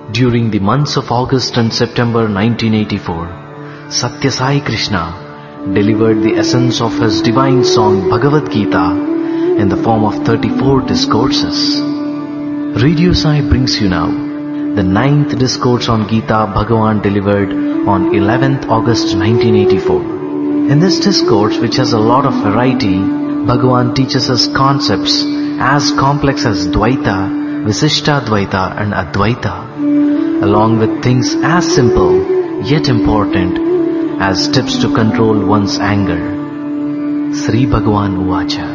During the months of August and September 1984, Satya Sai Krishna delivered the essence of his divine song Bhagavad Gita in the form of 34 discourses. Radio Sai brings you now the 9th discourse on Gita Bhagavan delivered on 11th August 1984. In this discourse, which has a lot of variety, Bhagavan teaches us concepts as complex as Dvaita, Visishta Dvaita and Advaita, along with things as simple yet important as tips to control one's anger. Sri Bhagavan Uvacha.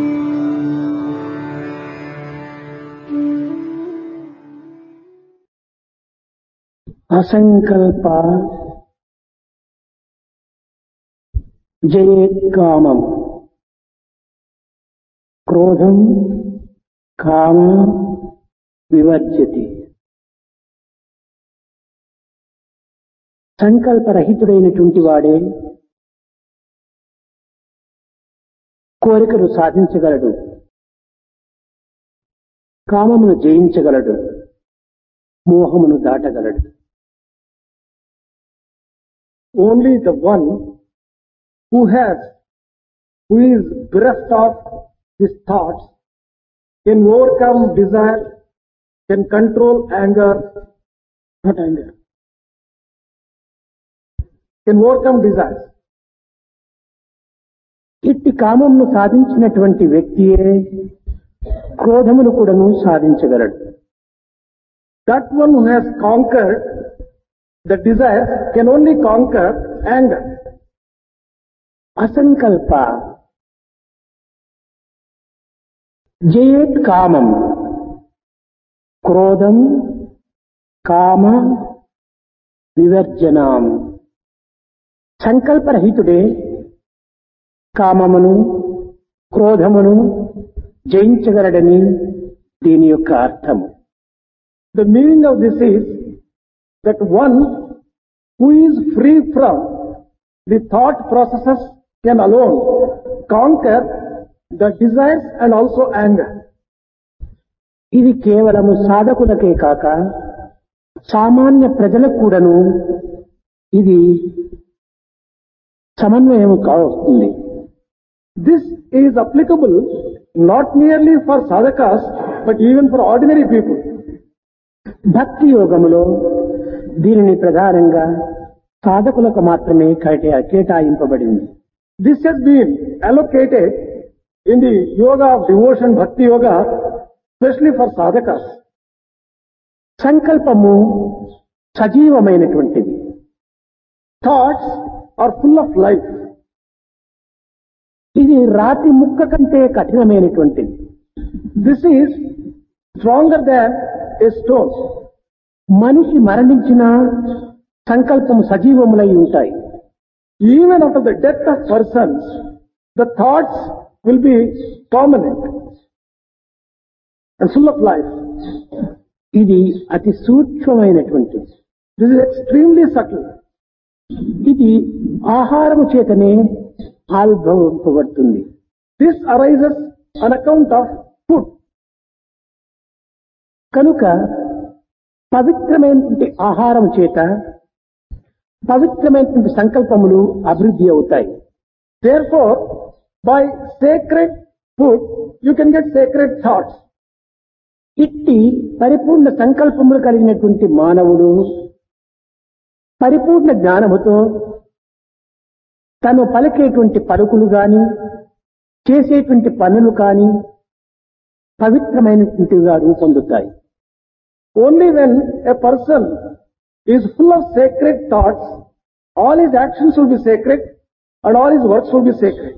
అసంకల్ప జయేత్ కామం క్రోధం కామ వివర్జ్యతి. సంకల్పరహితుడైనటువంటి వాడే కోరికను సాధించగలడు, కామమును జయించగలడు, మోహమును దాటగలడు. Only the one who is bereft of his thoughts can overcome desire, can control anger, can overcome desires. ఇట్టి కామమును సాధించినటువంటి వ్యక్తియే క్రోధమును కూడాను సాధించగలడు. That one who has conquered the desire can only conquer anger. అసంకల్ప జయేత్ కామం క్రోధం కామ వివర్జనాం. సంకల్పరహితుడే కామమును క్రోధమును జయించగలడని దీని యొక్క అర్థము. The meaning of this is that one who is free from the thought processes can alone conquer the desires and also anger. ఇది కేవలము సాధకులకే కాక సామాన్య ప్రజలకు కూడాను ఇది సమన్వయం కావస్తుంది. This is applicable not merely for sadhakas but even for ordinary people. భక్తి యోగములో దీనిని ప్రధానంగా సాధకులకు మాత్రమే కేటాయింపబడింది. This has been allocated in the yoga of devotion, bhakti yoga, especially for sadhakas. సంకల్పము సజీవమైనటువంటిది. Thoughts are full of life. ఇది రాతి ముక్క కంటే కఠినమైనటువంటిది. This is stronger than a stone. మనిషి మరణించిన సంకల్పము సజీవములై ఉంటాయి. Even after the death of persons, the thoughts will be permanent and full of life. ఇది అతి సూక్ష్మమైనటువంటిది. This is extremely subtle. ఇది ఆహారము చేతనే ఆవిర్భవింపబడుతుంది. This arises on account of food. కనుక పవిత్రమైనటువంటి ఆహారం చేత పవిత్రమైనటువంటి సంకల్పములు అభివృద్ధి అవుతాయి. Therefore, by sacred food, you can get sacred thoughts. ఇట్టి పరిపూర్ణ సంకల్పములు కలిగినటువంటి మానవుడు పరిపూర్ణ జ్ఞానముతో తను పలికేటువంటి పలుకులు గాని చేసేటువంటి పనులు కాని పవిత్రమైనటువంటివిగా రూపొందుతాయి. Only when a person is full of sacred thoughts, all his actions will be sacred and all his works will be sacred.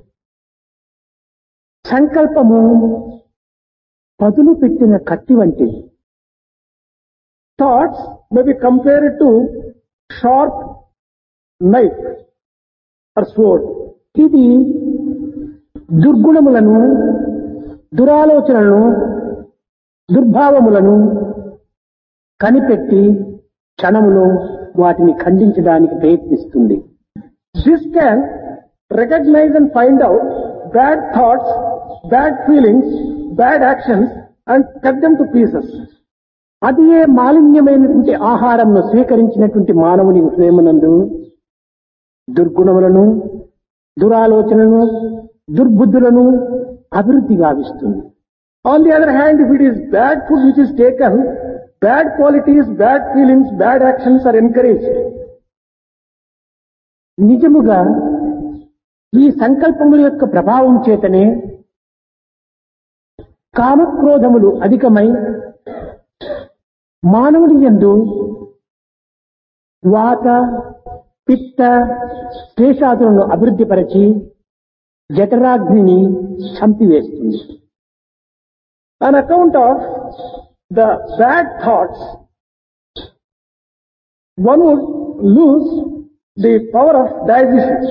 సంకల్పము పదులు పెట్టిన కత్తి వంటిది. Thoughts may be compared to sharp knife or sword. ఇది దుర్గుణములను, దురాలోచనలను, దుర్భావములను కనిపెట్టి క్షణములో వాటిని ఖండించడానికి ప్రయత్నిస్తుంది. This can recognize and find out bad thoughts, bad feelings, bad actions and cut them to pieces. అది ఏ మాలిన్యమైనటువంటి ఆహారంను స్వీకరించినటువంటి మానవుని హృదయమునందు దుర్గుణములను, దురాలోచనలను, దుర్బుద్ధులను అభివృద్ధి గావిస్తుంది. On the other hand, if it is bad food which is taken, bad qualities, bad feelings, bad actions are encouraged. నిజముగా ఈ సంకల్పముల యొక్క ప్రభావం చేతనే కామక్రోధములు అధికమై మానవుని యందు వాత, పిత్త, శేషాదులను అభివృద్ధిపరచి జఠరాగ్నిని చంపివేస్తుంది. On account of the bad thoughts, one would lose the power of digestion.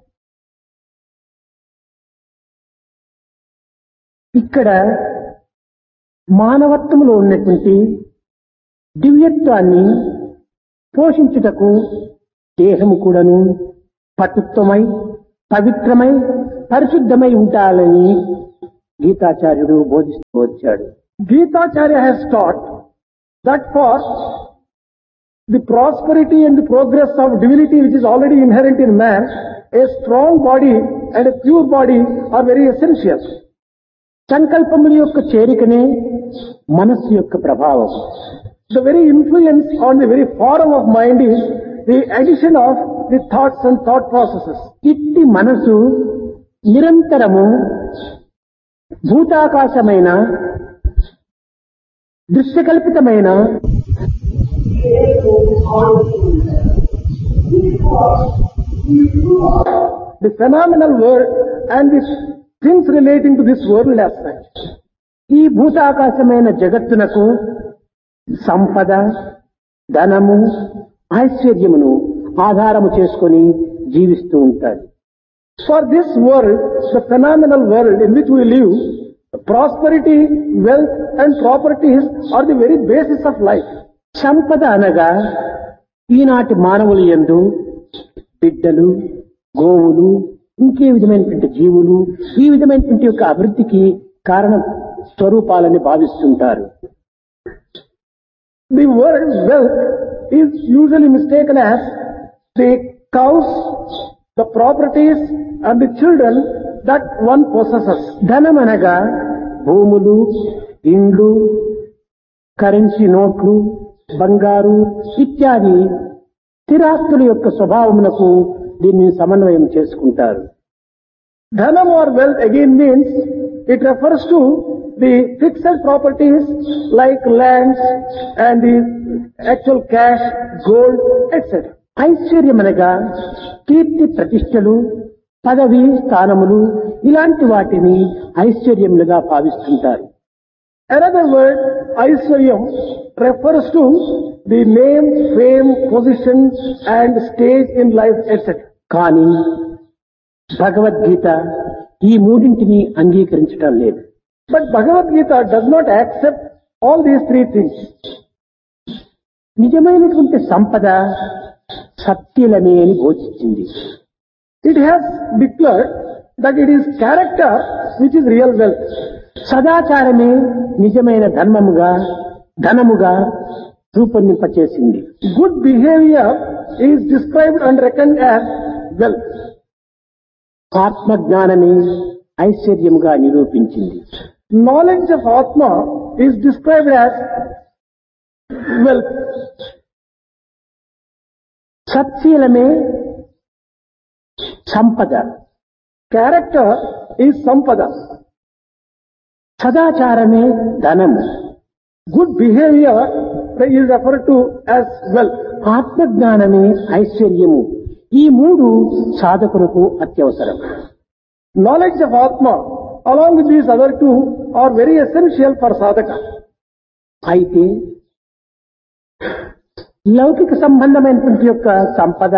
ఇక్కడ మానవత్వములో ఉన్నటువంటి దివ్యత్వాన్ని పోషించుటకు దేహము కూడాను పటుత్వమై, పవిత్రమై, పరిశుద్ధమై ఉండాలని గీతాచార్యుడు బోధిస్తూ వచ్చాడు. Gitacharya has taught that for the prosperity and the progress of divinity which is already inherent in man, a strong body and a pure body are very essential. సంకల్పముల యొక్క చేరికనే మనస్సు యొక్క ప్రభావం. The very influence on the very forum of mind is the addition of the thoughts and thought processes. ఇట్టి మనసు నిరంతరము భూతాకాశమైన దృశ్యకల్పితమైన the phenomenal world and the things relating to this world as such. ఈ భూతాకాశమైన జగత్తునకు సంపద, ధనము, ఐశ్వర్యమును ఆధారము చేసుకొని జీవిస్తూ ఉంటారు. For this world, the phenomenal world in which we live, prosperity, wealth and properties are the very basis of life. సంపద అనగా ఈనాటి మానవుల యందు బిడ్డలు, గోవులు, ఇంకే విధమైనటువంటి జీవులు ఈ విధమైనటువంటి యొక్క అభివృద్ధికి కారణ స్వరూపాలని భావిస్తుంటారు. The word wealth is usually mistaken as the cows, the properties and the children that one possesses. ధనం అనగా భూములు, ఇండ్లు, కరెన్సీ నోట్లు, బంగారు ఇత్యాది స్థిరాస్తుల యొక్క స్వభావమునకు దీన్ని సమన్వయం చేసుకుంటారు. Dhanam or wealth again means it refers to the fixed properties like lands and the actual cash, gold, etc. ఐశ్వర్యం అనగా కీర్తి ప్రతిష్టలు, పదవి స్థానములు ఇలాంటి వాటిని ఐశ్వర్యములుగా భావిస్తుంటారు. Another word, Aishwaryam, refers to the name, fame, position and stage in life, etc. కానీ భగవద్గీత ఈ మూడింటిని అంగీకరించటం లేదు. But Bhagavad Gita does not accept all these three things. నిజమైనటువంటి సంపద సత్యలమే అని బోధించింది. It has declared that it is character which is real wealth. సదాచారమే నిజమైన ధనముగా రూపొందింపచేసింది. Good behavior is described and reckoned as wealth. ఆత్మజ్ఞానమే ఐశ్వర్యముగా నిరూపించింది. Knowledge of Atma is described as wealth. సత్శీలమే సంపద. Character is sampada. సదాచారమే ధనము. Good behavior is referred to as wealth. ఆత్మజ్ఞానమే ఐశ్వర్యము. ఈ మూడు సాధకులకు అత్యవసరం. Knowledge of Atma along with these other two are very essential for sadhaka. అయితే లౌకిక సంబంధమైనటువంటి యొక్క సంపద,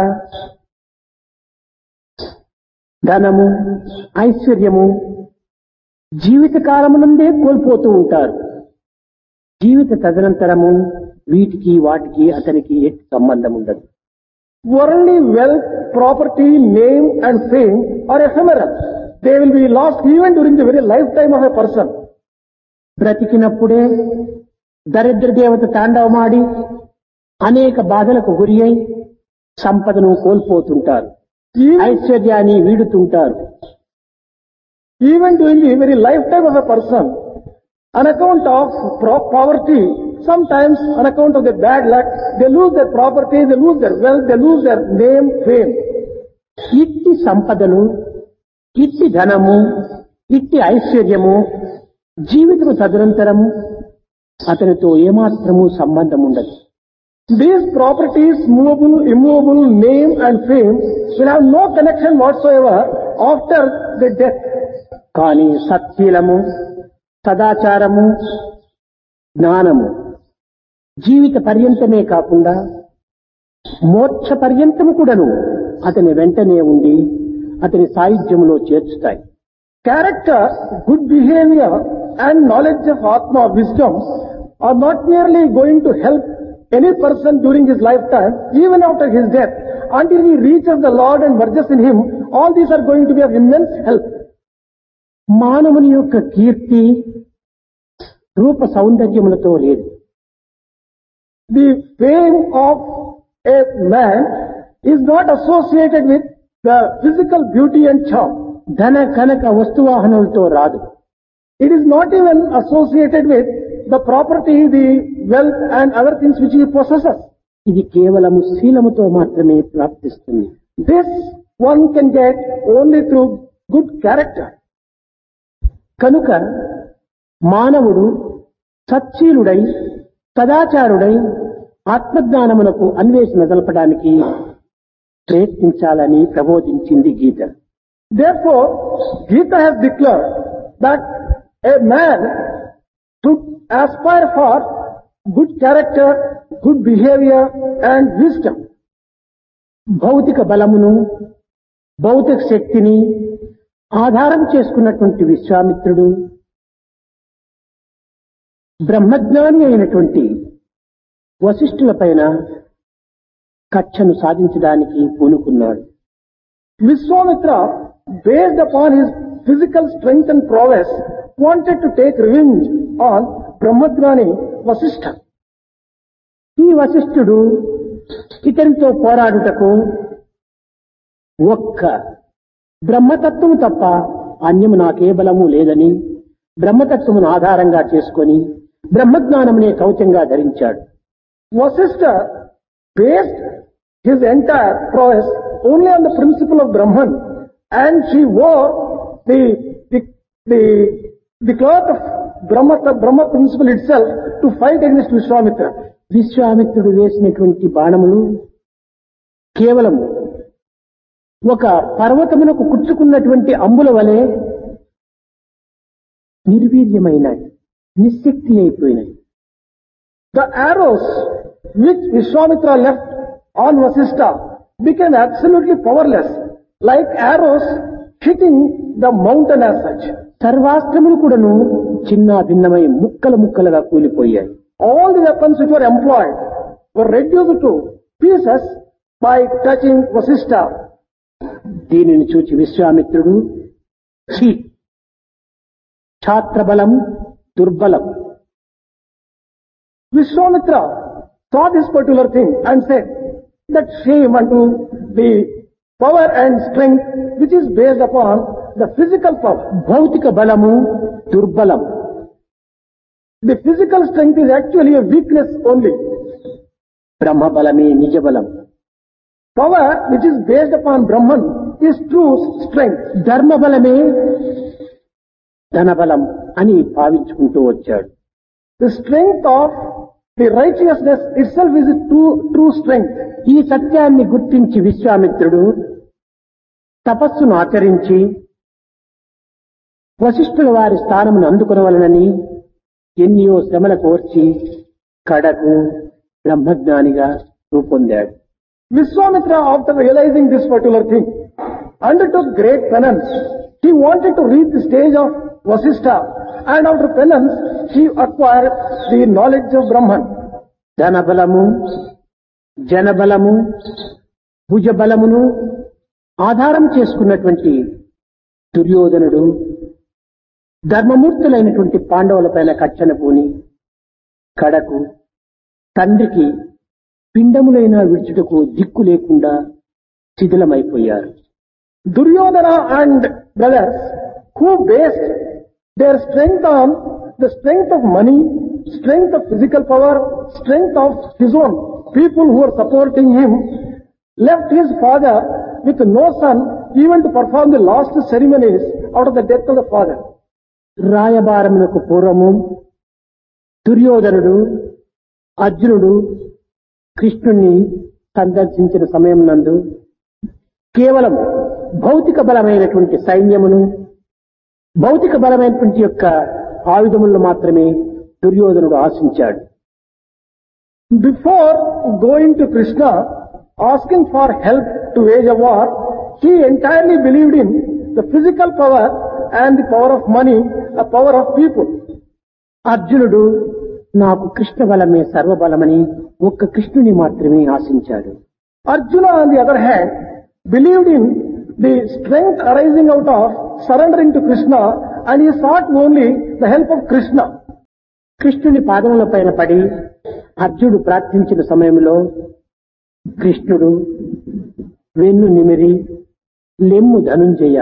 ధనము, ఐశ్వర్యము జీవిత కాలమునందే కోల్పోతూ ఉంటారు. జీవిత తదనంతరము వీటికి వాటికి అతనికి ఎట్టి సంబంధం ఉండదు. Worldly wealth, property, name and fame are ephemeral. They will be lost even during the very lifetime of a person. బ్రతికినప్పుడే దరిద్ర దేవత తాండవమాడి అనేక బాధలకు గురి అయి సంపదను కోల్పోతుంటారు, ఐశ్వర్యాన్ని వీడుతుంటారు. Even during the very lifetime of a person, on account of poverty, sometimes on account of their bad luck, they lose their property, they lose their wealth, they lose their name, fame. ఇట్టి సంపదలు, ఇట్టి ధనము, ఇట్టి ఐశ్వర్యము జీవితము తదనంతరము అతనితో ఏమాత్రము సంబంధం ఉండదు. These properties, movable, immovable, name and fame will have no connection whatsoever after the death. కానీ సత్శీలము, సదాచారము, జ్ఞానము జీవిత పర్యంతమే కాకుండా మోక్ష పర్యంతము కూడాను అతని వెంటనే ఉండి అతని సాయుధ్యములో చేర్చుతాయి. Character, good behavior and knowledge of Atma, wisdom are not merely going to help any person during his lifetime, even after his death, until he reaches the Lord and merges in him. All these are going to be of immense help. మానవుని యొక్క కీర్తి రూప సౌందర్యములతో లేదు. The fame of a man is not associated with the physical beauty and charm. ధన కనక వస్తువాహనలతో రాదు. It is not even associated with the property, the wealth and other things which he possesses. ఇది కేవలము శీలముతో మాత్రమే ప్రాప్తిస్తుంది. This one can get only through good character. కనుక మానవుడు సచ్చీలుడై సదాచారుడై ఆత్మజ్ఞానమునకు అన్వేషణ జరపడానికి ప్రయత్నించాలని ప్రబోధించింది గీత. Therefore, Gita has declared that a man should aspire for good character, good behavior and wisdom. భౌతిక బలమును, భౌతిక శక్తిని ఆధారం చేసుకున్నటువంటి విశ్వామిత్రుడు బ్రహ్మజ్ఞాని అయినటువంటి వశిష్ఠుల పైన కక్షను సాధించడానికి పూనుకున్నాడు. Vishwamitra, based upon his physical strength and prowess, wanted to take revenge on Brahmagnani Vasishtha. ఈ వశిష్ఠుడు ఇతనితో పోరాడుటకు ఒక్క బ్రహ్మతత్వము తప్ప అన్యము నాకే బలము లేదని బ్రహ్మతత్వమును ఆధారంగా చేసుకొని బ్రహ్మజ్ఞానమునే కవచంగా ధరించాడు. Vasishtha based his entire prowess only on the principle of Brahman, and she wore the cloth of Brahma principle itself to fight against Vishwamitra. విశ్వామిత్రుడు వేసినటువంటి బాణములు కేవలము ఒక పర్వతమునకు కుచ్చుకున్నటువంటి అంబుల వలె నిర్వీర్యమైనాయి, నిశ్శక్తి అయిపోయినాయి. The arrows which Vishwamitra left on Vasishtha became absolutely powerless, like arrows hitting the mountain as such. సర్వాస్త్రములు కూడాను చిన్న భిన్నమై ముక్కలు ముక్కలుగా కూలిపోయాయి. All the weapons which were employed were reduced to pieces by touching Vasishtha. దీనిని చూచి విశ్వామిత్రుడు ఛాత్రబలం దుర్బలం. Vishwamitra saw this particular thing and said that shame unto the power and strength which is based upon the physical power. భౌతిక బలము దుర్బలం. The physical strength is actually a weakness only. బ్రహ్మ బలమే నిజ బలం. Power which is based upon Brahman is true strength. ధర్మ బలమే ధనబలం అని భావించుకుంటూ వచ్చాడు. The strength of the righteousness itself is a true strength. ఈ సత్యాన్ని గుర్తించి విశ్వామిత్రుడు తపస్సును ఆచరించి వశిష్ఠుల వారి స్థానమును అందుకొనవలనని ఎన్నో శ్రమల కోర్చి కడకు బ్రహ్మజ్ఞానిగా రూపొందాడు. Vishwamitra, after realizing this particular thing, undertook great penance. He wanted to reach the stage of Vasishtha, and after penance, he acquired the knowledge of Brahman. ధనబలము, జనబలము, భుజబలమును ఆధారం చేసుకున్నటువంటి దుర్యోధనుడు ధర్మమూర్తులైనటువంటి పాండవుల పైన కచ్చన పూని కడకు తండ్రికి పిండములైన విడుచుటకు దిక్కు లేకుండా శిథిలమైపోయారు. Duryodhana and brothers who based their strength on the strength of money, strength of physical power, strength of his own people who were supporting him, left his father with no son even to perform the last ceremonies out of the death of the father. రాయబారమునకు పూర్వము దుర్యోధనుడు అర్జునుడు కృష్ణుణ్ణి సందర్శించిన సమయం నందు కేవలం భౌతిక బలమైనటువంటి సైన్యమును భౌతిక బలమైనటువంటి యొక్క ఆయుధములను మాత్రమే దుర్యోధనుడు ఆశించాడు. Before going to Krishna, asking for help to wage a war, he entirely believed in the physical power and the power of money, a power of people. అర్జునుడు నాకు కృష్ణ బలమే సర్వబలమని ఒక్క కృష్ణుని మాత్రమే ఆశించాడు. Arjuna, on the other hand, believed in the strength arising out of surrendering to Krishna, and he sought only the help of Krishna. కృష్ణుని పాదముల పైన పడి అర్జునుడు ప్రార్థించిన సమయంలో కృష్ణుడు వెన్ను నిమిరి లెమ్ము Dhanunjaya.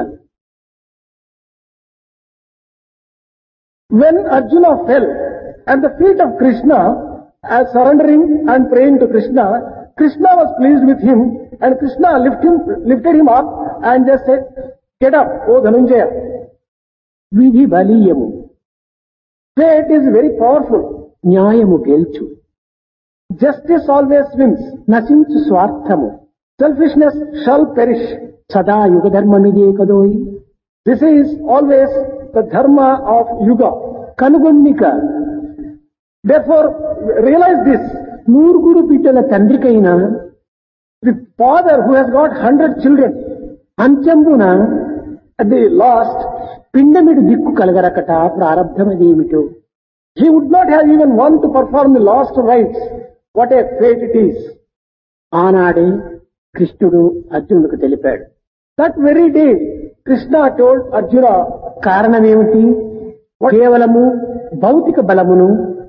When Arjuna fell at the feet of Krishna as surrendering and praying to Krishna, Krishna was pleased with him, and Krishna lifted him up and just said, "Get up, O Dhananjaya." విధి బలీయము, Fate is very powerful. న్యాయము గెల్చు, Justice always wins. నశించు స్వార్థము, Selfishness shall perish. సదా యుగ ధర్మమిదే కదోయి. This is always the dharma of Yuga. కనుగొన్నిక Therefore, realize this. నూరుగురు బిడ్డల తండ్రికైన The father who has got 100 children, అంత్యంబున at the last, పిండమిడు దిక్కు కలగరకట ప్రారంధమదేమిటో. he would not have even one to perform the last rites. What a fate it is. ఆనాడే కృష్ణుడు అర్జునుడికి తెలిపాడు. That very day, Krishna told Arjuna, కారణమేమిటి? కేవలము భౌతిక బలమును,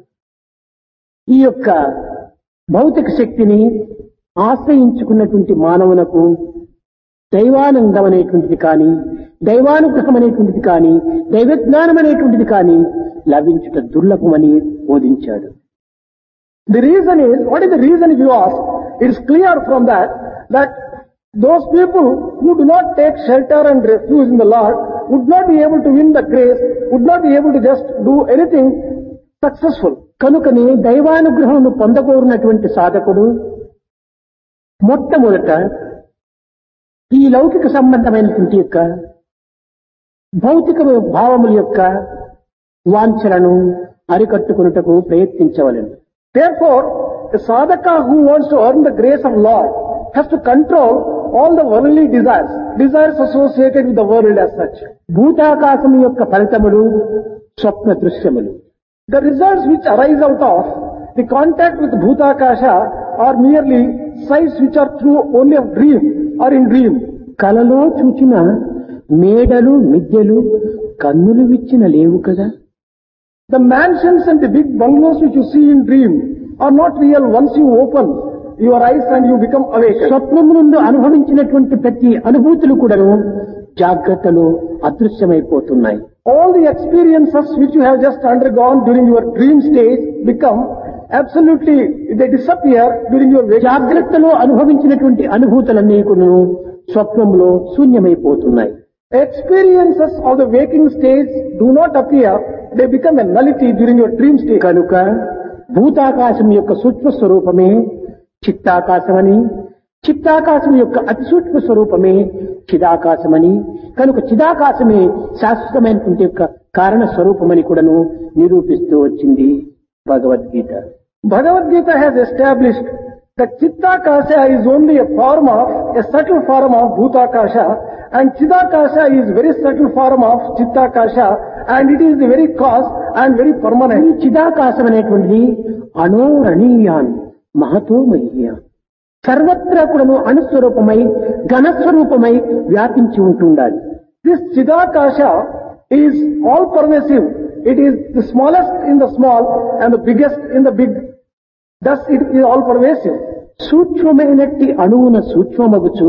ఈ యొక్క భౌతిక శక్తిని ఆశ్రయించుకున్నటువంటి మానవునకు దైవానందం అనేటువంటిది కానీ, దైవానుగ్రహం అనేటువంటిది కానీ, దైవజ్ఞానం అనేటువంటిది కానీ లభించుట దుర్లభమని బోధించాడు. the reason is, what is the reason if you ask? It is clear from that those people who do not take shelter and refuge in the Lord would not be able to win the grace, would not be able to just do anything successful. కనుకనే దైవానుగ్రహమును పొందగోరినటువంటి సాధకుడు మొట్టమొదట ఈ లౌకిక సంబంధమైనటువంటి యొక్క భౌతిక భావముల యొక్క వాంఛలను అరికట్టుకున్నటకు ప్రయత్నించవలెను. Therefore, a sadhaka who wants to earn the grace of Lord has to control all the worldly desires associated with the world as such. భూతాకాశము యొక్క ఫలితములు స్వప్న దృశ్యములు. The results which arise out of the contact with Bhutakasha are merely sights which are through only of dream or in dream. కలలో చూచిన మేడలు మిద్దెలు కన్నులు విచ్చిన లేవు కదా. The mansions and the big bungalows which you see in dream are not real once you open your eyes and you become awakened. స్వప్నము నుండి అనుభవించినటువంటి ప్రతి అనుభూతులు కూడాను జాగ్రత్తలో అదృశ్యమైపోతున్నాయి. All the experiences which you have just undergone during your dream stage become absolutely, they disappear during your waking. జాగ్రత్తలో అనుభవించినటువంటి అనుభూతులన్నీ కూడాను స్వప్నంలో శూన్యమైపోతున్నాయి. Experiences of the waking stage do not appear, they become a nullity during your dream stage. కనుక భూతాకాశం యొక్క సూక్ష్మ స్వరూపమే చిత్తాకాశమని, చిత్తాకాశం యొక్క అతి సూక్ష్మ స్వరూపమే చిదాకాశమని, కనుక చిదాకాశమే శాశ్వతమైనటువంటి యొక్క కారణ స్వరూపమని కూడాను నిరూపిస్తూ వచ్చింది Bhagavad Gita. Bhagavad Gita has established that Chittakasha is only a subtle form of Bhutakasha, and Chidakasha is very subtle form of Chittakasha, and it is the very cause and very ఈ permanent. చిదాకాశం అనేటువంటిది అణోరణీయాన్ మహతో మహ్యాన్, సర్వత్రా కూడాను అణుస్వరూపమై ఘనస్వరూపమై వ్యాపించి ఉంటుండాలి. This Chidakasha is all pervasive, it is the smallest in the small and the biggest in the big. Thus it is all pervasive. సూక్ష్మమైనట్టి అణువున సూక్ష్మమగుచు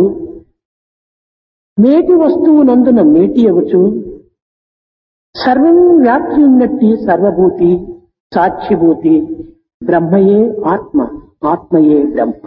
మేటి వస్తువునందున మేటి అగుచు సర్వం వ్యాప్తి ఉన్నట్టి సర్వభూతి సాక్షిభూతి బ్రహ్మయే ఆత్మ ఆత్మయే బ్రహ్మ.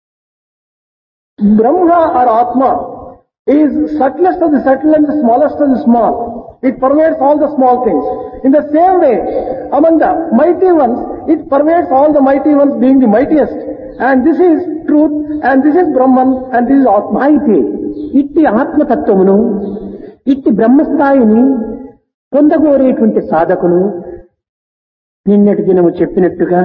Brahma or Atma is subtlest of the subtle and the smallest of the small. It pervades all the small things. In the same way, among the mighty ones, it pervades all the mighty ones being the mightiest. And this is truth, and this is Brahman, and this is Atma. అయితే ఇట్టి ఆత్మతత్వమును ఇట్టి బ్రహ్మస్థాయిని పొందగోరేటువంటి సాధకులు నిన్నటి దినము చెప్పినట్టుగా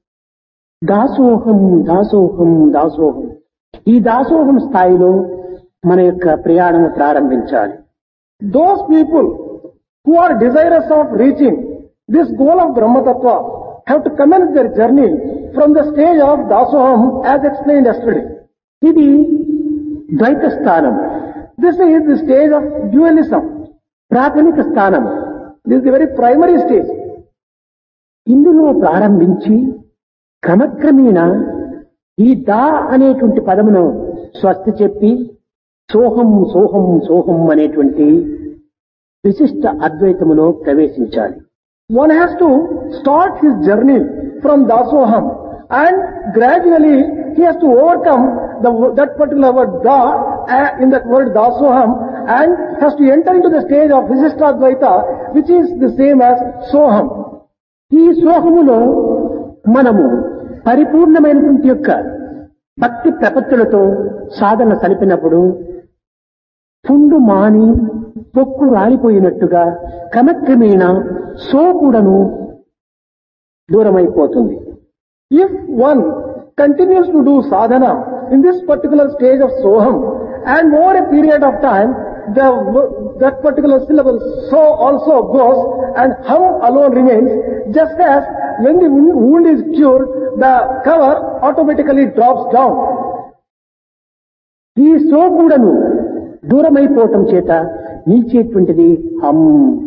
దాసోహం దాసోహం దాసోహం, ఈ దాసోహం స్థాయిలో మన యొక్క ప్రయాణం ప్రారంభించాలి. Those people who are desirous of reaching this goal of Brahma Tattva have to commence their journey from the stage of Dasoham as explained yesterday. ఇది ద్వైత స్థానం. This is the stage of dualism. ప్రాథమిక స్థానం. This is the very primary stage. ఇందులో ప్రారంభించి క్రమక్రమేణా ఈ దా అనేటువంటి పదమును స్వస్తి చెప్పి సోహం సోహం సోహం అనేటువంటి విశిష్ట అద్వైతములో ప్రవేశించాలి. One has to start his journey from Dasoham and gradually he has to overcome that particular word Da in that word Dasoham and has to enter into the stage of Visishtadvaita which is the same as Soham. ఈ సోహములో మనము పరిపూర్ణమైనటువంటి యొక్క భక్తి ప్రపత్తులతో సాధన సలిపినప్పుడు పుండు మాని పొక్కు రాలిపోయినట్టుగా క్రమక్రమేణా so కూడాను దూరమైపోతుంది. If one continues to do sadhana in this particular stage of Soham and over a period of time that particular syllable so also goes and hum alone remains, just as when the wound is cured the cover automatically drops down. ఈ so కూడాను దూరమైపోవటం చేత నిలిచేటువంటిది హం.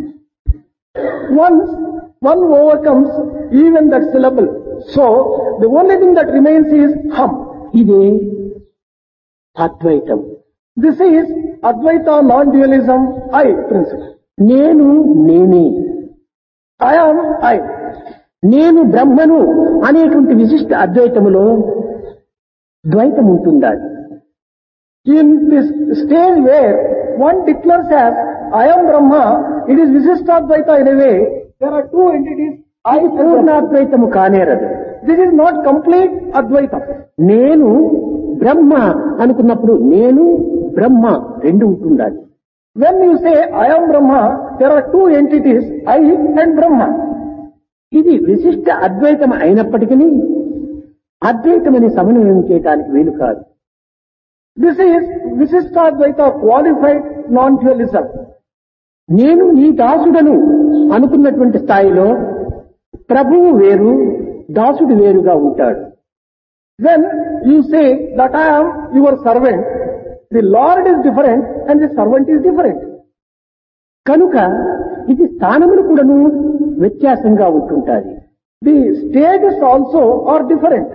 Once one overcomes even that syllable, so the only thing that remains is hum. ఇదే అద్వైతం. This is Advaita non-dualism I principle. నేను నేనే, I am I. నేను బ్రహ్మను అనేటువంటి విశిష్ట అద్వైతములో ద్వైతం ఉంటుందా? In this stage where one declares as I am Brahma, it is Visishtadvaita in a way. There are two entities. అది పూర్ణాద్వైతము కానేరదు. This is not complete Advaita. నేను బ్రహ్మ అనుకున్నప్పుడు నేను బ్రహ్మ రెండు ఉంటుండాలి. When you say I am Brahma, there are two entities, I and Brahma. ఇది విశిష్ట అద్వైతం అయినప్పటికీ అద్వైతమని సమన్వయం చేయడానికి వీలు కాదు. This is Visishtadvaita qualified non-dualism. నేను నీ దాసుడను అనుకున్నటువంటి స్థాయిలో ప్రభువు వేరు, దాసుడు వేరుగా ఉంటాడు. When you say that I am your servant, the Lord is different and the servant is different. కనుక ఇది స్థానములు కూడాను వ్యత్యాసంగా ఉంటుంటాయి. The stages also are different.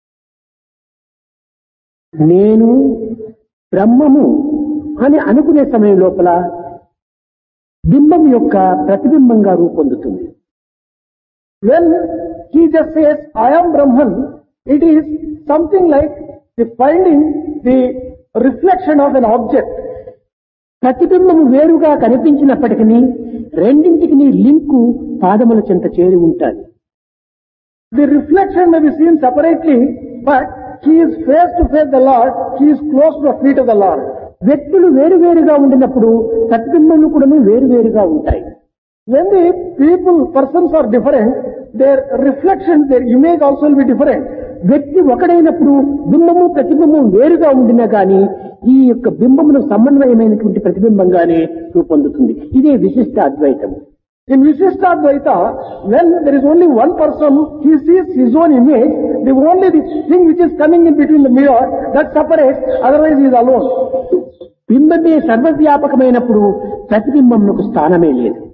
నేను బ్రహ్మము అని అనుకునే సమయం లోపల బింబం యొక్క ప్రతిబింబంగా రూపొందుతుంది. When he just says I am Brahman, it is something like the finding the reflection of an object. ప్రతిబింబము వేరుగా కనిపించినప్పటికీ రెండింటికి లింకు పాదముల చెంత చేరి ఉంటాయి. The reflection may be seen separately, but he is face to face the Lord, he is close to the feet of the Lord. వ్యక్తులు వేరువేరుగా ఉండినప్పుడు ప్రతిబింబములు కూడా వేరువేరుగా ఉంటాయి. When the persons are different, their reflection, their image also will be different. వ్యక్తి ఒకడైనప్పుడు బింబము ప్రతిబింబం వేరుగా ఉండినా గాని ఈ యొక్క బింబమును సమన్వయమైనటువంటి ప్రతిబింబంగానే రూపొందుతుంది. ఇదే విశిష్ట అద్వైతం. In Visishtadvaita, when there is only one person, he sees his own image, the only thing which is coming in between the mirror, that separates, otherwise he is alone. బింబమే సర్వవ్యాపకమైనప్పుడు ప్రతిబింబమునకు స్థానమే లేదు.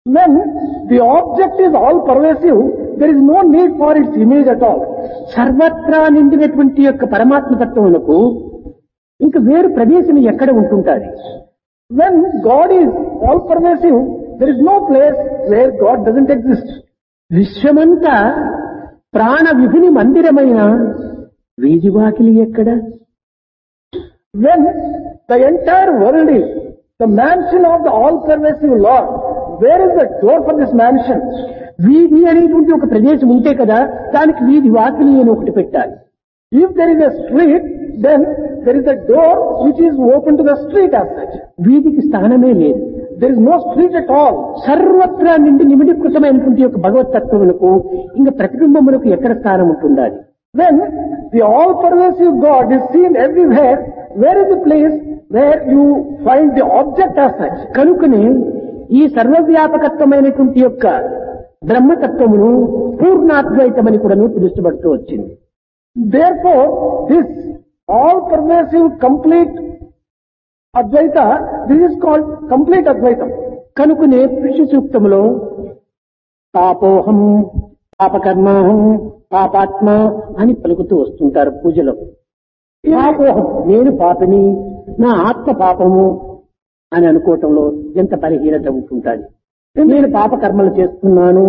When the object is all pervasive, there is no need for its image at all. సర్వత్రా నిండినటువంటి యొక్క పరమాత్మ తత్వమునకు ఇంకా వేరు ప్రదేశం ఎక్కడ ఉంటుంటారు? When God is all pervasive, there is no place where God doesn't exist. విశ్వమంతా ప్రాణ విధిని మందిరమైన వీధివాకిలి ఎక్కడ? When the entire world is the mansion of the all-pervasive Lord, where is the door for this mansion? వీధి అనేటువంటి ఒక ప్రదేశం ఉంటే కదా దానికి వీధి వాకిలి అని ఒకటి పెట్టాలి. If there is a street, then there is a door which is open to the street as such. వీధికి స్థానమే లేదు. There is no street at all. సర్వత్రా నిండి నిమిడీకృతమైనటువంటి యొక్క భగవతత్వమునకు ఇంకా ప్రతిబింబములకు ఎక్కడ స్థానం ఉంటుండాలి? When the all-pervasive God is seen everywhere, where is the place where you find the object as such? కనుకనే ఈ సర్వవ్యాపకత్వమైనటువంటి యొక్క బ్రహ్మతత్వమును పూర్ణాద్వైతమని కూడా పిలుస్తబడుతూ వచ్చింది. Therefore, this all-pervasive complete Advaita, this is called complete Advaitam. కనుకనే పురుష సూక్తములో పాపోహం పాపకర్మాహం పాపాత్మ అని పలుకుతూ వస్తుంటారు పూజలో. పాపోహం నేను పాపిని, నా ఆత్మ పాపము అని అనుకోవటంలో ఎంత బలహీనత ఉంటుంటుంది. నేను పాపకర్మలు చేస్తున్నాను.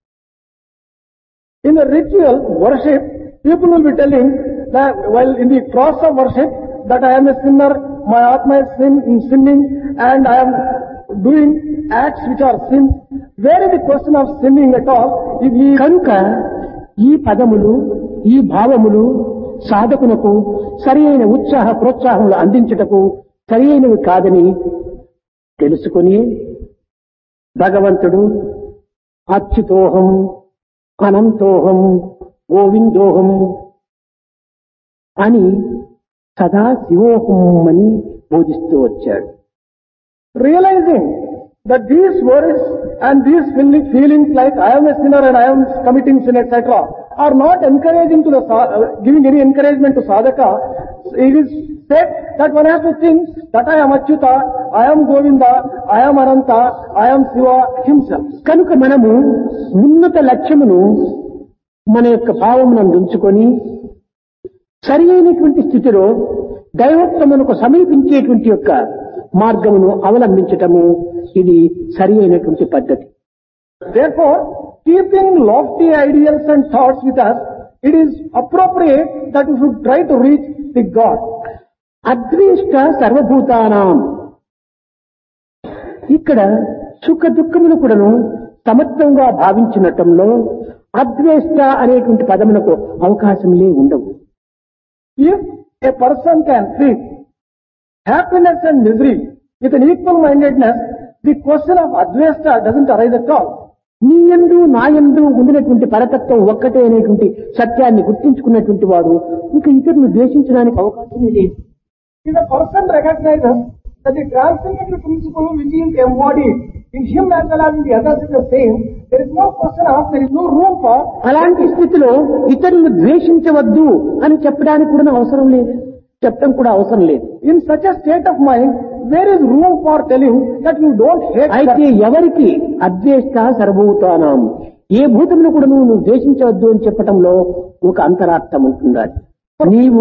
In the ritual worship, people will be telling that while in the process of worship that I am a sinner, my Atma is sinning and I am doing acts which are sins. Where is the question of sinning at all? If he కనుక ఈ పదములు ఈ భావములు సాధకునకు సరి అయిన ఉత్సాహ ప్రోత్సాహములు అందించుటకు సరి అయినవి కాదని తెలుసుకొని భగవంతుడు అచ్యుతోహం అనంతోహం గోవిందోహం అని సదా శివోహం అని బోధిస్తూ వచ్చాడు. realizing that these words and these feelings like I am a sinner and I am committing sin, etc., are not encouraging to the giving any encouragement to sadhaka. It is said that one has to think that I am Achyuta, I am Govinda, I am Ananta, I am Shiva himself. కనుక మనము ఉన్నత లక్ష్యమును మన యొక్క భావమునందు ఉంచుకొని సరి అయినటువంటి స్థితిలో దైవత్వమునకు సమీపించేటువంటి యొక్క మార్గమును అవలంబించటము ఇది సరి అయినటువంటి పద్ధతి. Therefore, keeping lofty ideals and thoughts with us, it is appropriate that we should try to reach the God. అద్వేష్ట సర్వభూతానాం. ఇక్కడ సుఖ దుఃఖములు కూడాను సమత్వంగా భావించినటంలో అద్వేష్ట అనేటువంటి పదమునకు అవకాశములే ఉండవు. If a person can treat happiness and misery with an equal mindedness, the question of advesta doesn't arise at all. నీ యందు నా యందు ఉండినటువంటి పరతత్వం ఒక్కటే అనేటువంటి సత్యాన్ని గుర్తించుకున్నటువంటి వాడు ఇంకా ఇతరులను ద్వేషించడానికి అవకాశమే లేదు. If a person recognizes that the transcendental principle which is embodied in him as well as in the others is the same, there is no question of, there is no room for. అలాంటి స్థితిలో ఇతరులను ద్వేషించవద్దు అని చెప్పడానికి కూడా అవసరం లేదు, చెప్పడం కూడా అవసరం లేదు. In such a state of mind, there is room for telling that you don't hate. అయితే ఎవరికి అద్వేష్ట సర్వభూతానాం, ఏ భూతమును కూడా నువ్వు ద్వేషించవద్దు అని చెప్పటంలో ఒక అంతరార్థం ఉంటుందా? నీవు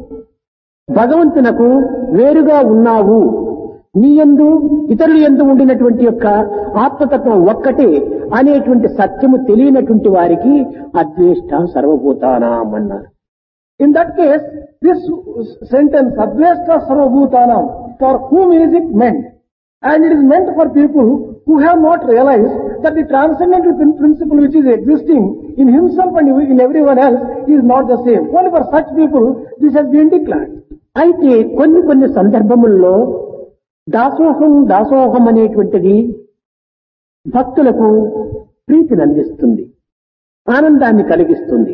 భగవంతునకు వేరుగా ఉన్నావు, నీ యందు ఇతరుల యందు ఉండినటువంటి యొక్క ఆత్మతత్వం ఒక్కటే అనేటువంటి సత్యము తెలియనటువంటి వారికి అద్వేష్ట సర్వభూతానాం అన్నారు. In that case, this sentence, Advesta Sarvabhutanam, for whom is it meant? And it is meant for people who have not realized that the transcendental principle which is existing in himself and in everyone else is not the same. Only for such people, this has been declared. అయితే కొన్ని సందర్భముల్లో దాసోహం దాసోహం అనేటువంటిది భక్తులకు ప్రీతిని అందిస్తుంది, ఆనందాన్ని కలిగిస్తుంది.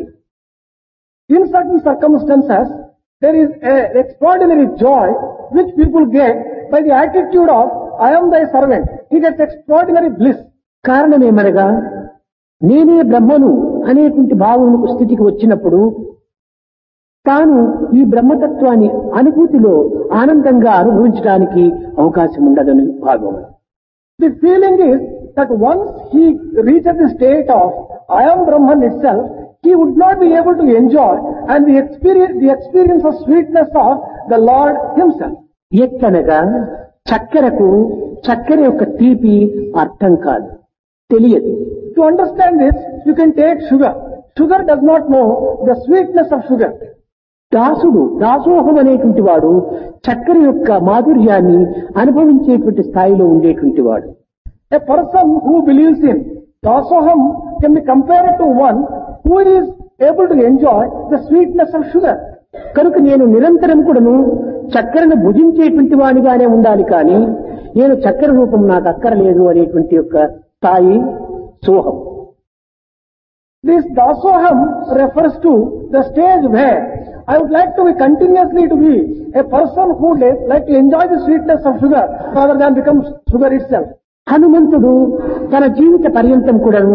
In certain circumstances, there is an extraordinary joy which people get by the attitude of, I am thy servant. He gets extraordinary bliss. కారణమేమనగా నేనే బ్రహ్మను అనేటువంటి భావమునకు స్థితికి వచ్చినప్పుడు తాను ఈ బ్రహ్మతత్వాన్ని అనుభూతిలో ఆనందంగా అనుభవించడానికి అవకాశం ఉండదని భావం. The feeling is that once he reaches the state of I am Brahman itself, he would not be able to enjoy and the experience of sweetness of the Lord himself. ఎట్లనగా చక్కెరకు చక్కెర యొక్క తీపి అర్థం కాదు, తెలియదు. To understand this, you can take sugar. Sugar does not know the sweetness of sugar. దాసోహం అనేటువంటి వాడు చక్కెర యొక్క మాధుర్యాన్ని అనుభవించేటువంటి స్థాయిలో ఉండేటువంటి వాడు. A person who believes in dasoham can be compared to one who is able to enjoy the sweetness of sugar. కనుక నేను నిరంతరం కూడాను చక్కెరను భుజించేటువంటి వాడిగానే ఉండాలి, కానీ నేను చక్కెర రూపం నాకు అక్కరలేదు అనేటువంటి యొక్క స్థాయి సోహం. This dasoham refers to the stage where I would like to be continuously to be a person who would like to enjoy the sweetness of sugar rather than become sugar itself. హనుమంతుడు తన జీవిత పర్యంతం కూడాను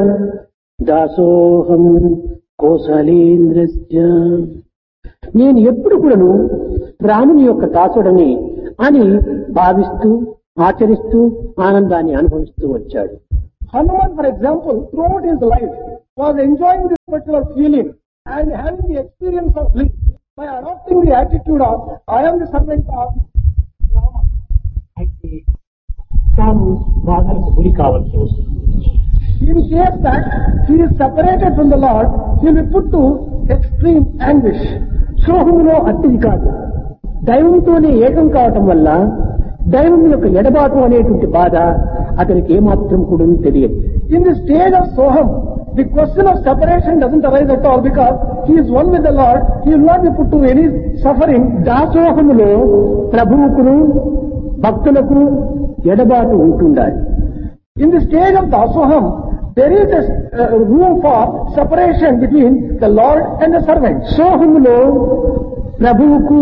దాసోహం కోసలేంద్రస్య, నేను ఎప్పుడు కూడాను రాముని యొక్క దాసుడని అని భావిస్తూ ఆచరిస్తూ ఆనందాన్ని అనుభవిస్తూ వచ్చాడు. Hanuman, for example, throughout his life was enjoying this particular feeling and having the experience of bliss by adopting the attitude of I am the servant of Rama. అయితే తాను బాధలకు గురి కావాల్సి వస్తుంది. In case that he is separated from the Lord, he will be put to extreme anguish. సోహములో అట్టిది కాదు, దైవంతోనే ఏకం కావటం వల్ల దైవం యొక్క ఎడబాటు అనేటువంటి బాధ అతనికి ఏమాత్రం కూడా తెలియదు. In the stage of Soham, the question of separation doesn't arise at all because he is one with the Lord. He will not be put to any suffering. దాసోహములో ప్రభువుకును భక్తులకు ఎడబాటు ఉంటుండాలి. In the stage of Dasoham, there is a room for separation between the Lord and the servant. సోహములో ప్రభువుకు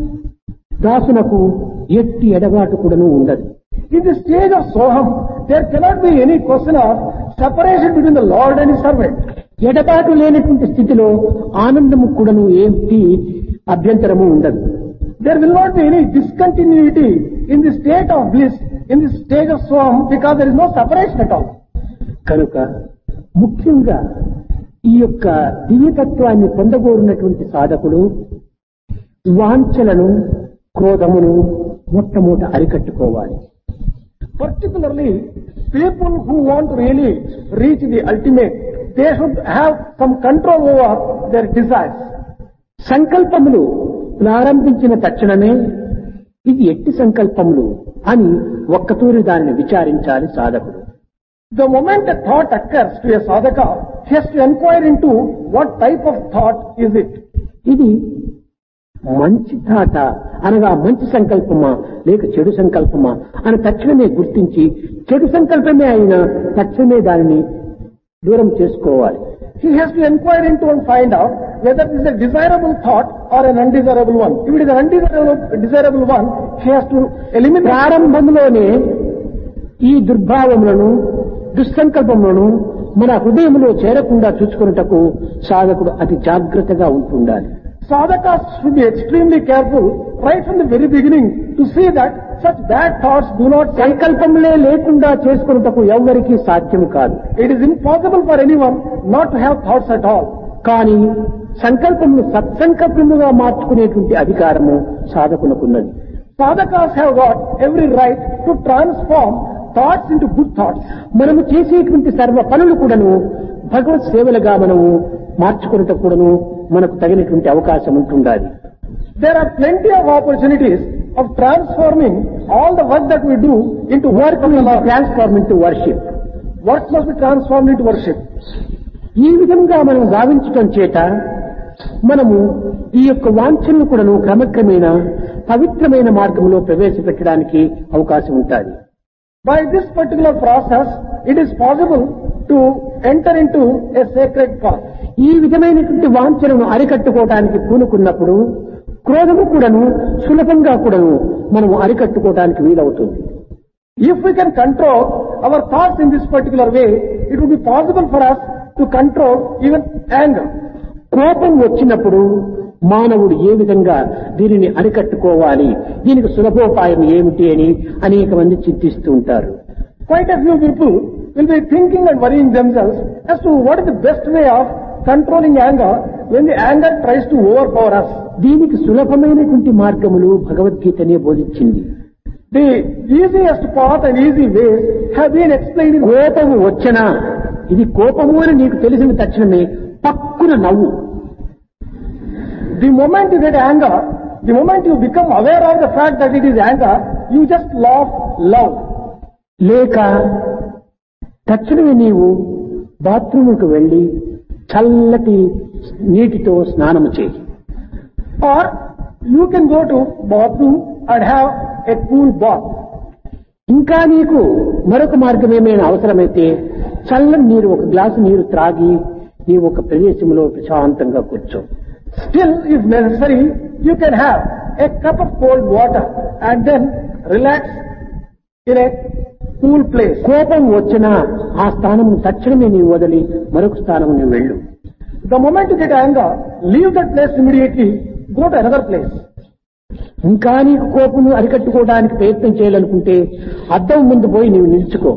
దాసునకు ఎట్టి ఎడబాటు కూడాను ఉండదు. In the stage of Soham, there cannot be any question of separation between the Lord and his servant. ఎడబాటు లేనటువంటి స్థితిలో ఆనందము కూడాను ఏంటి అభ్యంతరము ఉండదు. There will not be any discontinuity in the state of bliss, in the stage of Soham, because there is no separation at all. కనుక ముఖ్యంగా ఈ యొక్క దివ్యతత్వాన్ని పొందగోరినటువంటి సాధకుడు వాంఛలను క్రోధమును మొట్టమొదట అరికట్టుకోవాలి. Particularly, people who want to really reach the ultimate, they should have some control over their desires. సంకల్పములు ప్రారంభించిన తక్షణమే ఇది ఎట్టి సంకల్పములు అని ఒక్కతూరి దానిని విచారించాలి సాధకుడు. The moment a thought occurs to a sadhaka, he has to inquire into what type of thought is it. ఇది మంచి థాట అనగా మంచి సంకల్పమా లేక చెడు సంకల్పమా అని తక్షణమే గుర్తించి చెడు సంకల్పమే అయినా తక్షణమే దానిని దూరం చేసుకోవాలి. He has to inquire into and find out whether this is a desirable thought or an undesirable one. If it is an undesirable one, he has to eliminate. ప్రారంభంలోనే ఈ దుర్భావములను దుస్సంకల్పములను మన హృదయంలో చేరకుండా చూసుకున్నటకు సాధకుడు అతి జాగ్రత్తగా ఉంటుండాలి. Sadhakas should be extremely careful right from the very beginning to see that such bad thoughts do not. సంకల్పములే లేకుండా చేసుకున్నటకు ఎవ్వరికీ సాధ్యము కాదు. It is impossible for anyone not to have thoughts at all. కానీ సంకల్పమును సత్సంకల్పముగా మార్చుకునేటువంటి అధికారము సాధకునకున్నది. Sadhakas have got every right to transform thoughts into good thoughts. మనము చేసేటువంటి సర్వ పనులు కూడాను భగవత్ సేవలుగా మనము మార్చుకున్నటకు కూడాను మనకు తగినటువంటి అవకాశం ఉంటుండాలి. There are plenty of opportunities of transforming all the work that we do into work of the Lord. Transform into worship. Work must be transformed into worship. ఈ విధంగా మనం గావించటం చేత మనము ఈ యొక్క వాంఛనను కూడాను క్రమక్రమేణా పవిత్రమైన మార్గంలో ప్రవేశపెట్టడానికి అవకాశం ఉంటుంది. By this particular process, it is possible to enter into a sacred path. ఈ విధమైనటువంటి వాంఛనను అరికట్టుకోవడానికి పూనుకున్నప్పుడు క్రోధము కూడాను సులభంగా కూడాను మనము అరికట్టుకోవడానికి వీలవుతుంది. If we can control our thoughts in this particular way, it would be possible for us to control even anger. కోపం వచ్చినప్పుడు మానవుడు ఏ విధంగా దీనిని అరికట్టుకోవాలి, దీనికి సులభోపాయం ఏమిటి అని అనేక మంది చింతిస్తూ ఉంటారు. Quite a few people will be thinking and worrying themselves as to what is the best way of controlling anger when the anger tries to overpower us. దీనికి సులభమైనటువంటి మార్గములు భగవద్గీతనే బోధించింది. The easiest path and easy ways have been explained in కోపము వచ్చినా ఇది కోపము అని నీకు తెలిసిన తక్షణమే పక్కున నవ్వు. The moment you get anger, the moment you become aware of the fact that it is anger, you just laugh loud. లేక తక్షణమే నీవు బాత్రూముకు వెళ్లి చల్లటి నీటితో స్నానము చేయి. Or you can go to bathroom and have a cool bath. ఇంకా నీకు మరొక మార్గం ఏమైనా అవసరమైతే చల్లని నీరు ఒక గ్లాసు నీరు త్రాగి నీవు ఒక ప్రదేశంలో ప్రశాంతంగా కూర్చో. Still, if necessary, you can have a cup of cold water and then relax in a cool place. కోపం వచ్చినా ఆ స్థానమును తక్షణమే నీవు వదిలి మరొక స్థానము నీవు వెళ్ళు. The moment you get anger, leave that place immediately, go to another place. ఇంకా నీకు కోపము అరికట్టుకోవడానికి ప్రయత్నం చేయాలనుకుంటే అద్దం ముందు పోయి నీవు నిలుచుకో.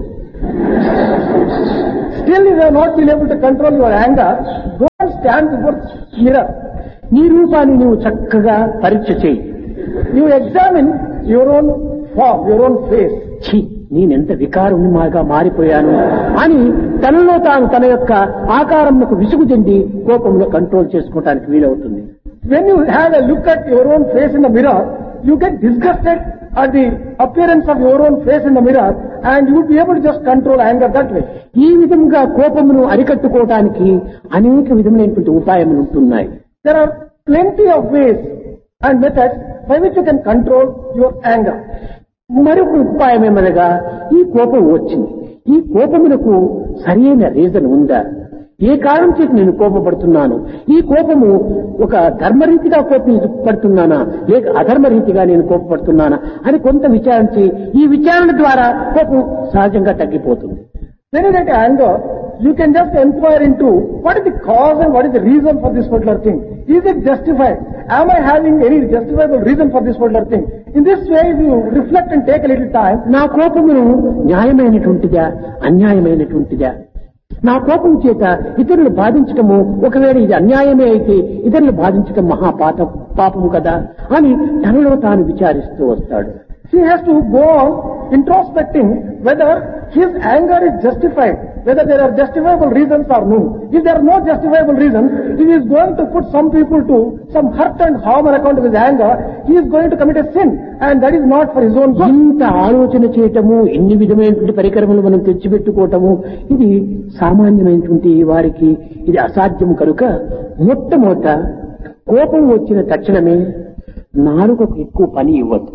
Still, if you have not been able to control your anger, go and stand before mirror. నీ రూపాన్ని నీవు చక్కగా పరీక్ష చేయి. You examine your own form, your own face. ఛీ, నేనెంత వికారునిగా మారిపోయాను అని తనలో తాను తన యొక్క ఆకారంకు విసుగు చెంది కోపంలో కంట్రోల్ చేసుకోవడానికి వీలవుతుంది. When you have a look at your own face in the mirror, you get disgusted at the appearance of your own face in the mirror and you will be able to just control anger that way. ఈ విధంగా కోపమును అరికట్టుకోవడానికి అనేక విధమైనటువంటి ఉపాయములు ఉంటున్నాయి. There are plenty of ways and methods by which you can control your anger. మరొక ఉపాయం ఏమనగా ఈ కోపం వచ్చింది, ఈ కోపమునకు సరైన రీజన్ ఉందా? ఏ కారణం చేసి నేను కోపపడుతున్నాను? ఈ కోపము ఒక ధర్మరీతిగా కోపపడుతున్నానా లేక అధర్మరీతిగా నేను కోపపడుతున్నానా అని కొంత విచారించి ఈ విచారణ ద్వారా కోపం సహజంగా తగ్గిపోతుంది. When you get anger, you can just inquire into what is the cause and what is the reason for this particular thing. Is it justified? Am I having any justifiable reason for this particular thing? In this way, if you reflect and take a little time, నా కోపమును న్యాయమైనటువంటిదా అన్యాయమైనటువంటిదా? నా కోపం చేత ఇతరులు బాధించటము ఒకవేళ ఇది అన్యాయమే అయితే ఇతరులు బాధించటం పాపము కదా అని తనలో తాను విచారిస్తూ వస్తాడు. he has to go on introspecting whether his anger is justified, whether there are justifiable reasons or no. If there are no justifiable reasons, if he is going to put some people to some hurt and harm on account of his anger, he is going to commit a sin and that is not for his own good. ఇంత ఆలోచన చేయటము, ఇన్ని విధమైనటువంటి పరికరములు మనం తెచ్చిపెట్టుకోవటము ఇది సామాన్యమైనటువంటి వారికి ఇది అసాధ్యం కనుక మొట్టమొదట కోపం వచ్చిన తక్షణమే నాలుకకు ఎక్కువ పని ఇవ్వద్దు.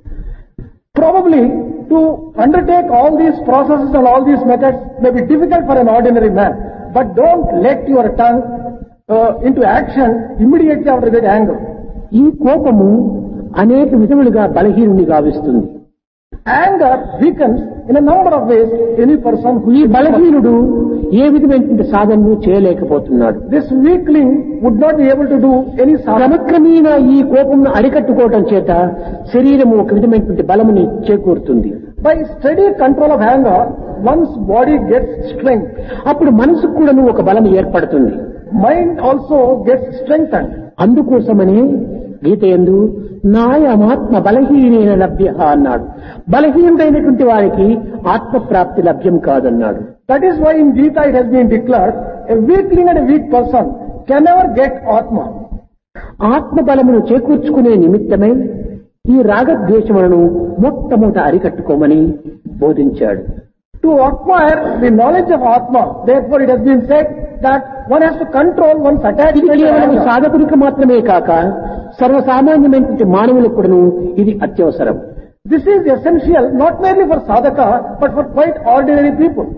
Probably to undertake all these processes and all these methods may be difficult for an ordinary man, but don't let your tongue into action immediately after that anger. ఈ కోపము అనేక విధములుగా బలహీనుని గావిస్తుంది. Anger weakens in a number of ways any person who ఈ బలహీనుడు ఏ విధమైనటువంటి సాధనను చేయలేకపోతున్నాడు. This weakling would not be able to do any sadhana. క్రమక్రమేణా ఈ కోపమును అరికట్టుకోవటం చేత శరీరము ఒక విధమైనటువంటి బలముని చేకూరుతుంది. By steady control of anger, one's body gets strength. అప్పుడు మనసుకు కూడా ఒక బలం ఏర్పడుతుంది. Mind also gets strengthened. అందుకోసమనే గీత యందు నాయమాత్మ బలహీనైన లభ్య అన్నాడు. బలహీనుడైనటువంటి వారికి ఆత్మప్రాప్తి లభ్యం కాదన్నాడు. That is why in Gita it has been declared, a weakling and a weak person can never get Atma. ఆత్మ బలమును చేకూర్చుకునే నిమిత్తమై ఈ రాగద్వేషములను మొట్టమొదట అరికట్టుకోమని బోధించాడు. To acquire the knowledge of Atma, therefore it has been said that one has to control one's ఇది attachment to కేవలం anger. సాధకునికి మాత్రమే కాక సర్వసామాన్యమైనటువంటి మానవులకు కూడాను ఇది అత్యవసరం. This is essential not merely for sadhaka but for quite ordinary people.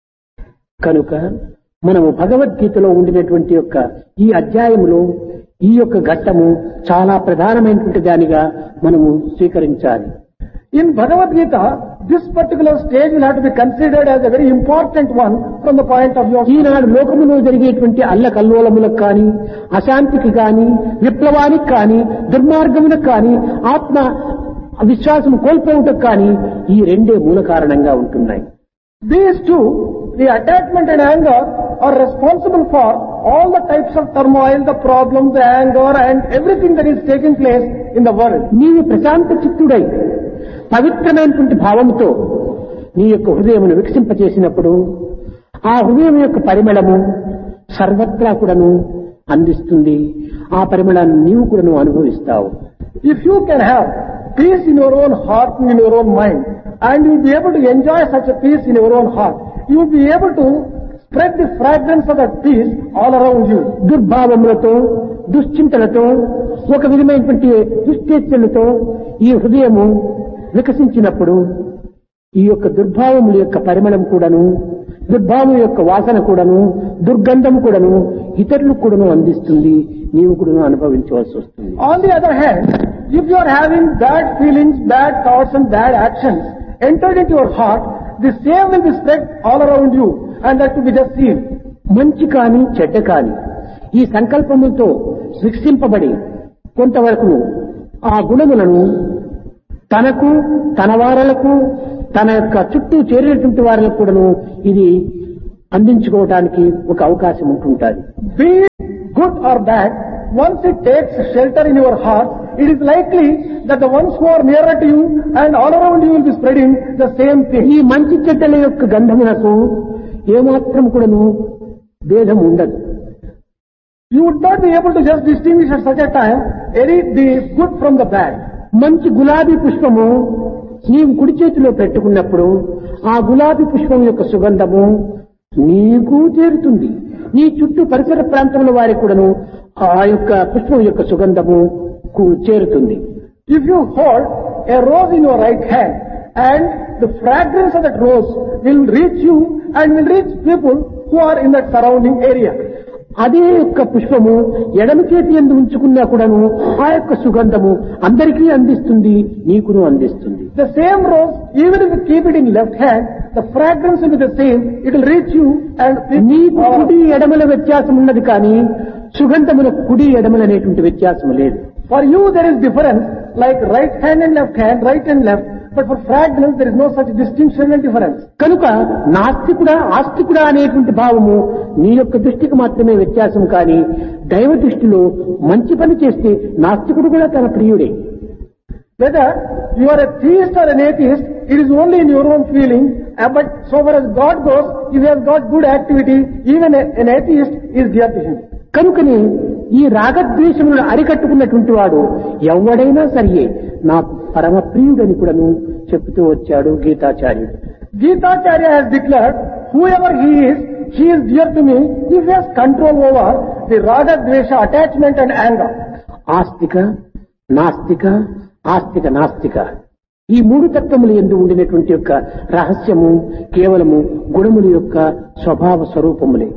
కనుక మనము భగవద్గీతలో ఉండినటువంటి యొక్క ఈ అధ్యాయములో ఈ యొక్క ఘట్టము చాలా ప్రధానమైనటువంటి దానిగా మనము స్వీకరించాలి. In Bhagavad Gita, this particular stage will have to be considered as a very important one from the point of view of ఈనాడు లోకములో జరిగేటువంటి అల్లకల్లోలములకు కానీ అశాంతికి కానీ విప్లవానికి కానీ దుర్మార్గములకు కానీ ఆత్మ విశ్వాసం కోల్పోవటకు కానీ ఈ రెండే మూల కారణంగా ఉంటున్నాయి. These two, the attachment and anger, are responsible for all the types of turmoil, the problem, the anger, and everything that is taking place in the world. నీవు ప్రశాంత చిత్తుడై పవిత్రమైనటువంటి భావముతో నీ యొక్క హృదయమును వికసింపచేసినప్పుడు ఆ హృదయం యొక్క పరిమళము సర్వత్రా కూడాను అందిస్తుంది. ఆ పరిమళాన్ని నీవు కూడాను అనుభవిస్తావు. If you can have peace in your own heart and in your own mind, and you will be able to enjoy such a peace in your own heart, you will be able to spread the fragrance of that peace all around you. దుర్భావములతో దుశ్చింతలతో ఒక విధమైనటువంటి దుశ్చేష్టలతో ఈ హృదయము వికసించినప్పుడు ఈ యొక్క దుర్భావముల యొక్క పరిమళం కూడాను, దుర్భావం యొక్క వాసన కూడాను, దుర్గంధం కూడాను ఇతరులకు కూడాను అందిస్తుంది. నీవు కూడాను అనుభవించవలసి వస్తుంది. On the other hand, if you are having bad feelings, bad thoughts and bad actions entered into your heart, the same will be spread all around you, and that will be just seen. మంచి కాని చెడ్డ కాని ఈ సంకల్పములతో వికసింపబడి కొంతవరకు ఆ గుణములను తనకు, తన వారలకు, తన యొక్క చుట్టూ చేరినటువంటి వారికి కూడాను ఇది అందించుకోవడానికి ఒక అవకాశం ఉంటుంటుంది. Be it good or bad, once it takes shelter in your heart, it is likely that the ones who are nearer to you and all around you will be spreading the same thing. ఈ మంచి చెడ్డల యొక్క గంధమునకు ఏమాత్రం కూడాను భేదం ఉండదు. You would not be able to just distinguish at such a time the good from the bad. మంచి గులాబీ పుష్పము నీవు కుడి చేతిలో పెట్టుకున్నప్పుడు ఆ గులాబీ పుష్పం యొక్క సుగంధము నీకు చేరుతుంది. నీ చుట్టూ పరిసర ప్రాంతంలో వారికి కూడాను ఆ యొక్క పుష్పం యొక్క సుగంధము చేరుతుంది. If you hold a rose in your right hand, and the fragrance of that rose will reach you and will reach people who are in that surrounding area. అదే యొక్క పుష్పము ఎడమ చేతి యందు ఉంచుకున్నా కూడాను ఆ యొక్క సుగంధము అందరికీ అందిస్తుంది, నీకును అందిస్తుంది. The same rose, even if you keep it in left hand, the fragrance will be the same. It will reach you and నీకు కుడి ఎడమల వ్యత్యాసం ఉన్నది కానీ సుగంధముల కుడి ఎడమల అనేటువంటి వ్యత్యాసం లేదు. For you there is difference, like right hand and left hand, right and left. But for fragrance there is no such distinction and difference. కనుక నాస్తికుడా ఆస్తికుడా అనేటువంటి భావము నీ యొక్క దృష్టికి మాత్రమే వ్యత్యాసం కానీ దైవ దృష్టిలో మంచి పని చేస్తే నాస్తికుడు కూడా తన ప్రియుడే. Whether you are a theist or an atheist, it is only in your own feeling. But so far as God goes, if you have got good activity, even an atheist is dear to him. కనుకనే ఈ రాగద్వేషములను అరికట్టుకున్నటువంటి వాడు ఎవడైనా సరియే నా పరమ ప్రియుడని కూడాను చెప్తూ వచ్చాడు గీతాచార్యుడు. Gitacharya has declared, whoever he is dear to me if he has control over the raga, dvesha, attachment and anger. ఆస్తిక నాస్తిక ఆస్తిక నాస్తిక ఈ మూడు తత్వములు యందు ఉండినటువంటి యొక్క రహస్యము కేవలము గుణముల యొక్క స్వభావ స్వరూపములే.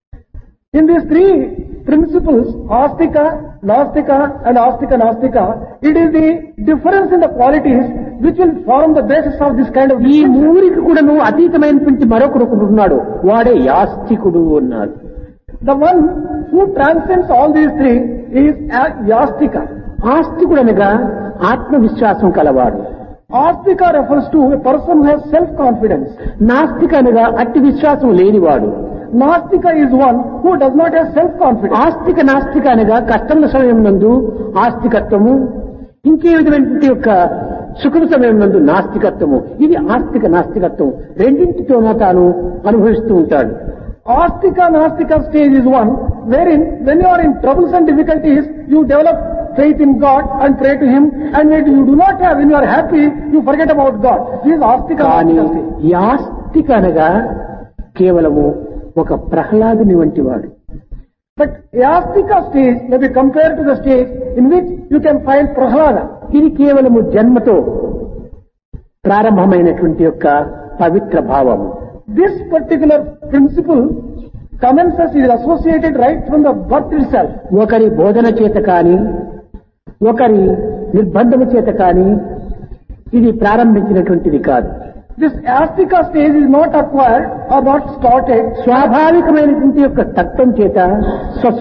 In these three principles, astika, nastika and astika nastika, it is the difference in the qualities which will form the basis of this kind of ఈ మూరికి కూడాను అతీతమైనటువంటి మరొకడు ఉన్నాడు, వాడే యాస్తికుడు అన్నాడు. The one who transcends all these three is yastika. ఆస్తికుడు అనగా ఆత్మవిశ్వాసం కలవాడు. Astika refers to a person who has self-confidence. నాస్తిక అనగా అట్టి విశ్వాసం లేనివాడు. Nastika is one who does not have self-confidence. ఆస్తిక నాస్తిక అనగా కష్టముల సమయం నందు ఆస్తికత్వము, ఇంకే విధమైనటువంటి యొక్క సుఖ సమయం నందు నాస్తికత్వము. ఇది ఆస్తిక నాస్తికత్వం రెండింటితోనూ తాను అనుభవిస్తూ ఉంటాడు. Astika nastika stage is one wherein when you are in troubles and difficulties, you develop faith in God and pray to Him, and when you do not have, when you are happy, you forget about God. This is Astika nastika stage. Yastika అనగా కేవలము ఒక ప్రహ్లాదుని వంటి వాడు. But Yastika stage may be compared to the stage in which you can find Prahlada. ఇది కేవలము జన్మతో ప్రారంభమైనటువంటి యొక్క పవిత్ర భావము. This particular principle commences, is associated right from the birth itself. ఒకరి బోధన చేత కానీ ఒకరి నిర్బంధము చేత కానీ ఇది ప్రారంభించినటువంటిది కాదు. This Astika stage is not acquired or not started. స్వాభావికమైనటువంటి యొక్క తత్వం చేత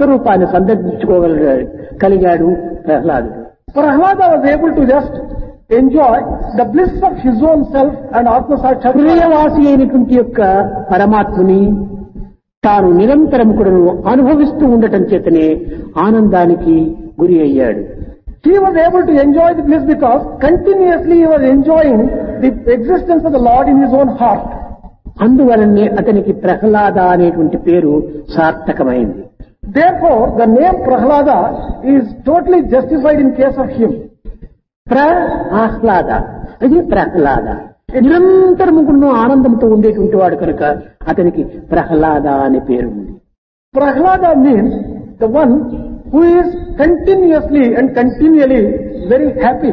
స్వస్వరూపాన్ని సందర్శించుకోగలిగాడు ప్రహ్లాదుడు. Prahlada was able to just enjoy the bliss of his own self and Atma Sakshatkara. హృదయవాసి అయినటువంటి యొక్క పరమాత్మని తాను నిరంతరం కూడా అనుభవిస్తూ ఉండటం చేతనే ఆనందానికి గురి అయ్యాడు. He was able to enjoy the bliss because continuously he was enjoying the existence of the Lord in his own heart. అందువలనే అతనికి ప్రహ్లాద అనేటువంటి పేరు సార్థకమైంది. Therefore, the name Prahlada is totally justified in case of him. ఆహ్లాద ఇది ప్రహ్లాద, నిరంతరము కూడా ఆనందంతో ఉండేటువంటి వాడు కనుక అతనికి ప్రహ్లాద అనే పేరు ఉంది. Prahlada means the one who is continuously and continually very happy.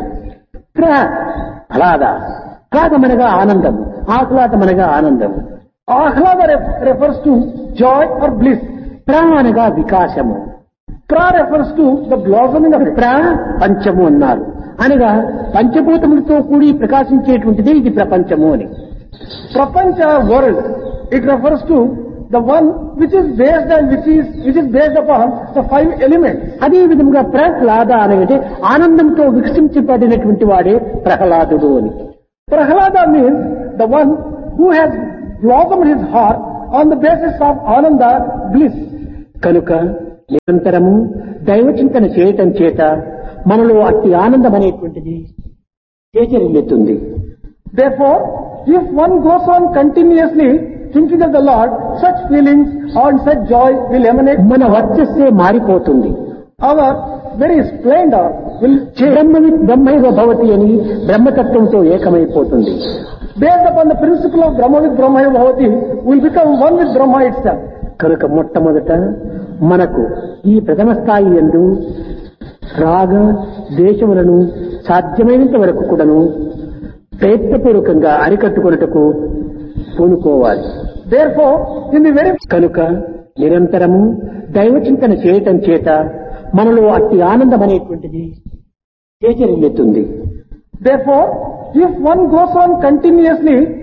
Prahlada, ఆహ్లాదమనగా ఆనందం, ఆహ్లాదమనగా ఆనందం. Ahlada refers to joy or bliss. అనగా వికాసము. Refers to the blossoming of it. పంచము అన్నారు, అనగా పంచభూతములతో కూడి ప్రకాశించేటువంటిదే ఇది ప్రపంచము అని. Prapancha world, it refers to the one which is based and which is based upon the 5 elements. అదే విధంగా ప్రహ్లాద అనేది ఆనందంతో వికసించబడినటువంటి వాడే ప్రహ్లాదుడు అని. Prahlada means the one who has blossomed his heart on the basis of Ananda, bliss. కనుక నిరంతరము దైవచింతన చేయటం చేత మనలో అట్టి ఆనందం అనేటువంటిది చేజరిల్లుతుంది. Therefore, if one goes on continuously thinking of the Lord, such feelings or such joy will emanate. మన వర్చస్సే మారిపోతుంది. Our very splendor will బ్రహ్మైవ భవతి అని బ్రహ్మతత్వంతో ఏకమైపోతుంది. Based upon the principle of Brahmavid Brahmaya Bhavati, will become one with Brahma itself. కనుక మొట్టమొదట మనకు ఈ ప్రథమ స్థాయి యందు రాగ ద్వేషములను సాధ్యమైనంత వరకు కూడాను ప్రయత్నపూర్వకంగా అరికట్టుకొనుటకు పూనుకోవాలి. Therefore, in the very కనుక నిరంతరము దైవచింతన చేయటం చేత మనలో అట్టి ఆనందం అనేటువంటిది చేజరిల్లుతుంది. Therefore, if one goes on continuously